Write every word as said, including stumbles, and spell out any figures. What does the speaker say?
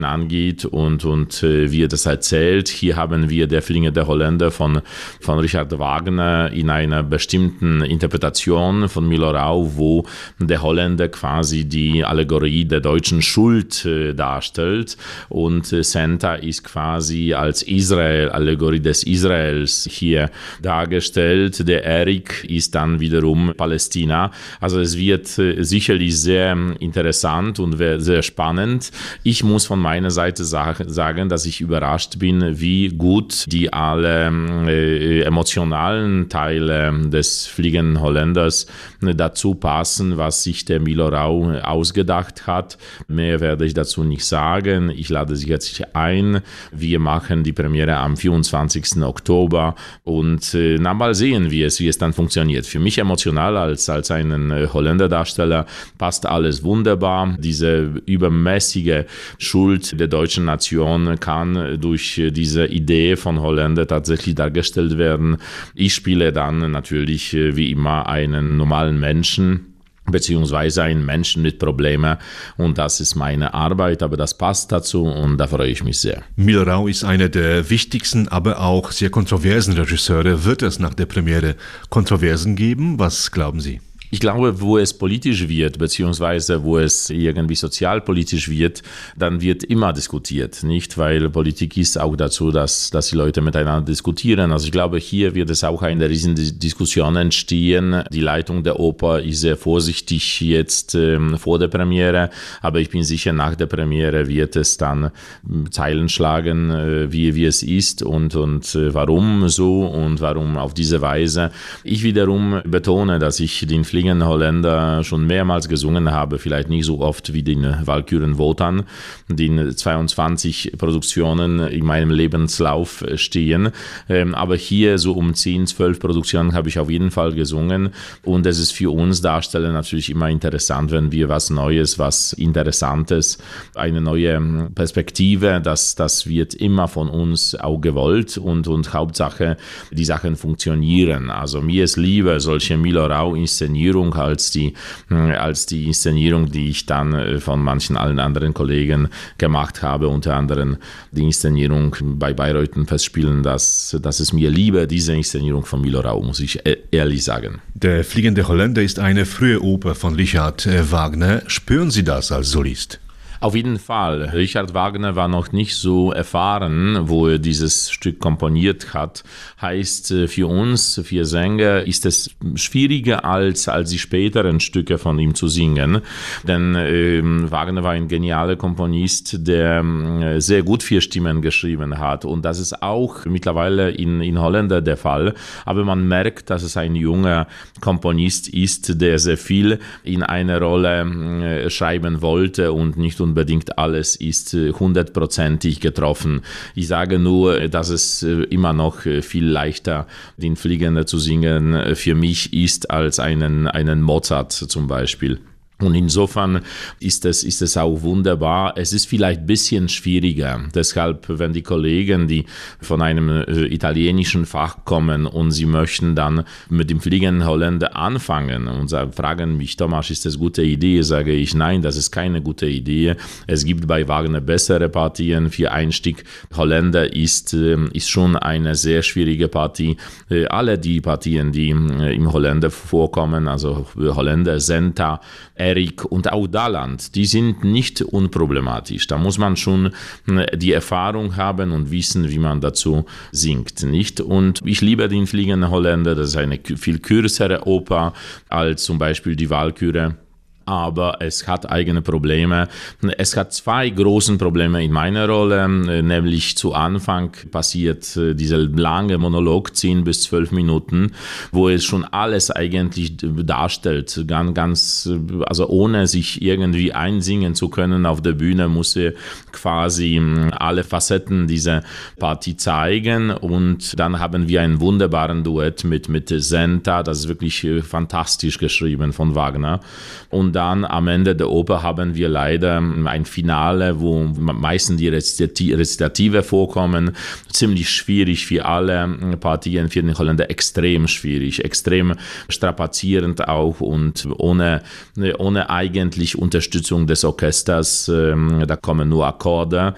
angeht und, und äh, wie er das erzählt. Hier haben wir Der fliegende Holländer von, von Richard Wagner in einer bestimmten Interpretation von Milorau, wo der Holländer quasi die Allegorie der deutschen Schuld äh, darstellt und äh, Senta ist quasi als Israel, Allegorie des Israels hier dargestellt. Der Erik ist dann wiederum Palästina. Also es wird äh, sicherlich sehr interessant und sehr spannend. Ich muss von meiner Seite sagen, dass ich überrascht bin, wie gut die alle äh, emotionalen Teile des fliegenden Holländers äh, dazu passen, was sich der Milorau ausgedacht hat. Mehr werde ich dazu nicht sagen. Ich lade Sie herzlich ein. Wir machen die Premiere am vierundzwanzigsten Oktober und äh, na, mal sehen, wie es, wie es dann funktioniert. Für mich emotional als, als einen äh, Holländerdarsteller passt alles wunderbar. Diese übermäßige Schuld der deutschen Nation kann durch diese Idee von Holländer tatsächlich dargestellt werden. Ich spiele dann natürlich wie immer einen normalen Menschen, beziehungsweise einen Menschen mit Problemen und das ist meine Arbeit, aber das passt dazu und da freue ich mich sehr. Milorau ist einer der wichtigsten, aber auch sehr kontroversen Regisseure. Wird es nach der Premiere Kontroversen geben? Was glauben Sie? Ich glaube, wo es politisch wird, beziehungsweise wo es irgendwie sozialpolitisch wird, dann wird immer diskutiert, nicht? Weil Politik ist auch dazu, dass, dass die Leute miteinander diskutieren. Also ich glaube, hier wird es auch eine riesen Diskussion entstehen. Die Leitung der Oper ist sehr vorsichtig jetzt ähm, vor der Premiere, aber ich bin sicher, nach der Premiere wird es dann Zeilen schlagen, äh, wie, wie es ist und, und äh, warum so und warum auf diese Weise. Ich wiederum betone, dass ich den Fliegenden Holländer schon mehrmals gesungen habe, vielleicht nicht so oft wie den Walküren Wotan, die zweiundzwanzig Produktionen in meinem Lebenslauf stehen. Aber hier so um zehn, zwölf Produktionen habe ich auf jeden Fall gesungen und es ist für uns Darsteller natürlich immer interessant, wenn wir was Neues, was Interessantes, eine neue Perspektive, das, das wird immer von uns auch gewollt und, und Hauptsache, die Sachen funktionieren. Also mir ist lieber solche Milorau-Inszenierungen als die, als die Inszenierung, die ich dann von manchen allen anderen Kollegen gemacht habe, unter anderem die Inszenierung bei Bayreuthen Festspielen, das, das ist mir lieber, diese Inszenierung von Milorau, muss ich ehrlich sagen. Der fliegende Holländer ist eine frühe Oper von Richard Wagner. Spüren Sie das als Solist? Auf jeden Fall. Richard Wagner war noch nicht so erfahren, wo er dieses Stück komponiert hat. Heißt, für uns, für Sänger, ist es schwieriger als, als die späteren Stücke von ihm zu singen. Denn äh, Wagner war ein genialer Komponist, der äh, sehr gut vier Stimmen geschrieben hat. Und das ist auch mittlerweile in, in Holländer der Fall. Aber man merkt, dass es ein junger Komponist ist, der sehr viel in einer Rolle äh, schreiben wollte und nicht unbedingt alles ist hundertprozentig getroffen. Ich sage nur, dass es immer noch viel leichter, den Fliegenden zu singen für mich ist als einen, einen Mozart zum Beispiel. Und insofern ist es, ist es auch wunderbar. Es ist vielleicht ein bisschen schwieriger. Deshalb, wenn die Kollegen, die von einem äh, italienischen Fach kommen und sie möchten dann mit dem fliegenden Holländer anfangen und sagen, fragen mich, Thomas, ist das eine gute Idee? Sage ich, nein, das ist keine gute Idee. Es gibt bei Wagner bessere Partien. Für Einstieg Holländer ist, äh, ist schon eine sehr schwierige Partie. Äh, alle die Partien, die äh, im Holländer vorkommen, also Holländer, Senta, Erik und auch Daland, die sind nicht unproblematisch. Da muss man schon die Erfahrung haben und wissen, wie man dazu singt, nicht? Und ich liebe den fliegenden Holländer, das ist eine viel kürzere Oper als zum Beispiel die Walküre. Aber es hat eigene Probleme. Es hat zwei große Probleme in meiner Rolle, nämlich zu Anfang passiert dieser lange Monolog, zehn bis zwölf Minuten, wo es schon alles eigentlich darstellt, ganz, ganz, also ohne sich irgendwie einsingen zu können auf der Bühne, muss er quasi alle Facetten dieser Partie zeigen und dann haben wir einen wunderbaren Duett mit, mit Senta, das ist wirklich fantastisch geschrieben von Wagner und dann am Ende der Oper haben wir leider ein Finale, wo meistens die Rezitative vorkommen. Ziemlich schwierig für alle Partien, für den Holländer extrem schwierig, extrem strapazierend auch und ohne, ohne eigentlich Unterstützung des Orchesters. Da kommen nur Akkorde